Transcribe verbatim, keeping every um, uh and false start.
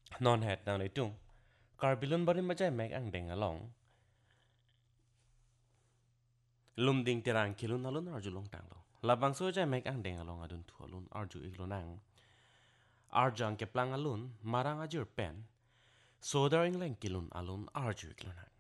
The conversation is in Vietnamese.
non het nang le tung karbilun barin ma jai mek ang deng along lum ding tirang kilun alun arju long tang long labang so jai mek ang deng along adun thu alun arju iglonang arjang ke plang alun marang ajur pen sodar ingleng kilun alun arju iglonang